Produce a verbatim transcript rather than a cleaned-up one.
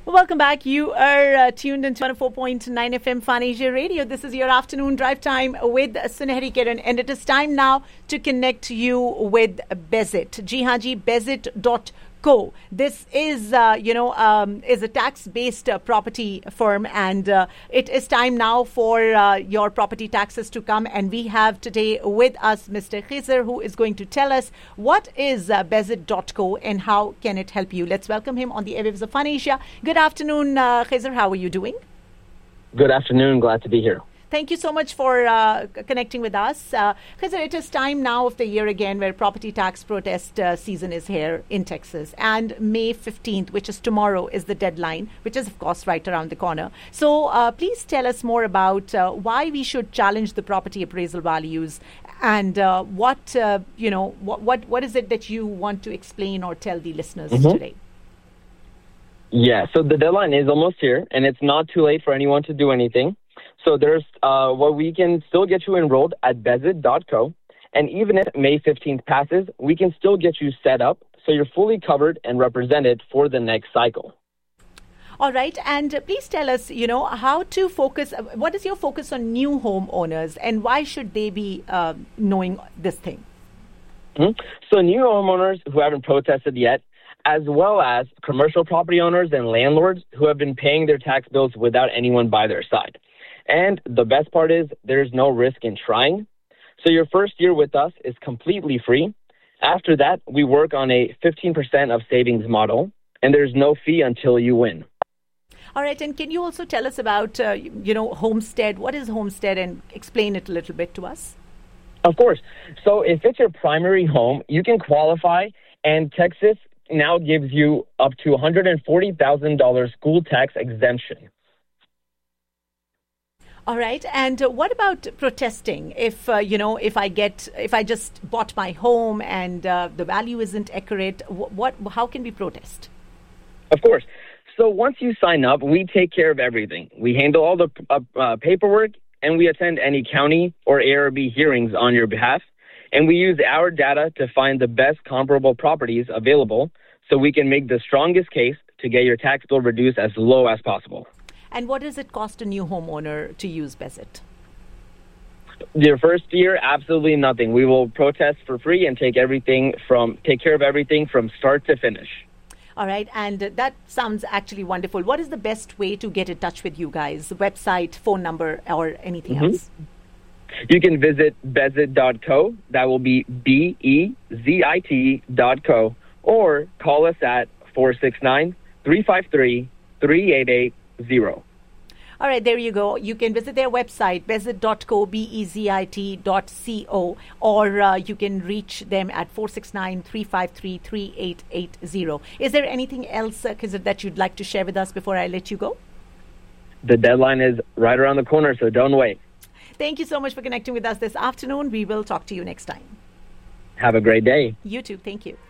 Welcome back. You are uh, tuned into one oh four point nine F M Fun Asia Radio. This is your afternoon drive time with Sunehri Kiran, and it is time now to connect you with Bezit. Ji haan ji, bezit dot co. This is, uh, you know, um, is a tax-based uh, property firm, and uh, it is time now for uh, your property taxes to come. And we have today with us Mister Khizr, who is going to tell us what is uh, bezit dot co and how can it help you. Let's welcome him on the airwaves of Fun Asia. Good afternoon, uh, Khizr. How are you doing? Good afternoon. Glad to be here. Thank you so much for uh, connecting with us. Uh, Khizr, it is time now of the year again where property tax protest uh, season is here in Texas. And May fifteenth, which is tomorrow, is the deadline, which is, of course, right around the corner. So uh, please tell us more about uh, why we should challenge the property appraisal values and uh, what, uh, you know, what, what what is it that you want to explain or tell the listeners mm-hmm. today? Yeah, so the deadline is almost here, and it's not too late for anyone to do anything. So there's uh, well, we can still get you enrolled at bezit dot co, and even if May fifteenth passes, we can still get you set up so you're fully covered and represented for the next cycle. All right, and uh, please tell us, you know, how to focus, uh, what is your focus on new homeowners and why should they be uh, knowing this thing? Mm-hmm. So new homeowners who haven't protested yet, as well as commercial property owners and landlords who have been paying their tax bills without anyone by their side. And the best part is there's no risk in trying. So your first year with us is completely free. After that, we work on a fifteen percent of savings model, and there's no fee until you win. All right. And can you also tell us about, uh, you know, Homestead? What is Homestead, and explain it a little bit to us? Of course. So if it's your primary home, you can qualify, and Texas now gives you up to one hundred forty thousand dollars school tax exemption. All right. And uh, what about protesting? If, uh, you know, if I get, if I just bought my home and uh, the value isn't accurate, wh- what, how can we protest? Of course. So once you sign up, we take care of everything. We handle all the uh, uh, paperwork, and we attend any county or A R B hearings on your behalf. And we use our data to find the best comparable properties available so we can make the strongest case to get your tax bill reduced as low as possible. And what does it cost a new homeowner to use Bezit? Your first year, absolutely nothing. We will protest for free and take everything from take care of everything from start to finish. All right, and uh, that sounds actually wonderful. What is the best way to get in touch with you guys? Website, phone number, or anything mm-hmm. else? You can visit bezit dot co. That will be B E Z I T dot co. Or call us at four six nine, three five three, three eight eight zero. All right, there you go. You can visit their website, bezit dot co, B E Z I T dot co, or uh, you can reach them at four six nine, three five three, three eight eight zero. Is there anything else, uh, Khizr, that you'd like to share with us before I let you go? The deadline is right around the corner, so don't wait. Thank you so much for connecting with us this afternoon. We will talk to you next time. Have a great day. You too. Thank you.